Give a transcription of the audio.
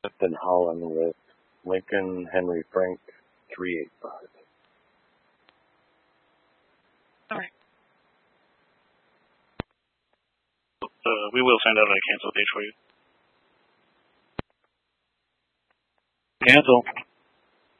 in Holland with Lincoln Henry Frank 385. All right. We will send out a cancel page for you. Cancel.